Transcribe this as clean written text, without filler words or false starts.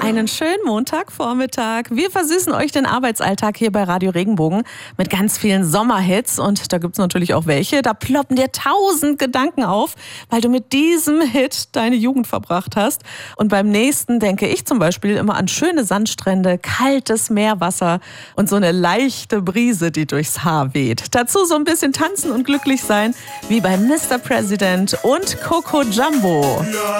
Einen schönen Montagvormittag. Wir versüßen euch den Arbeitsalltag hier bei Radio Regenbogen mit ganz vielen Sommerhits. Und da gibt's natürlich auch welche. Da ploppen dir 1000 Gedanken auf, weil du mit diesem Hit deine Jugend verbracht hast. Und beim nächsten denke ich zum Beispiel immer an schöne Sandstrände, kaltes Meerwasser und so eine leichte Brise, die durchs Haar weht. Dazu so ein bisschen tanzen und glücklich sein, wie bei Mr. President und Coco Jumbo.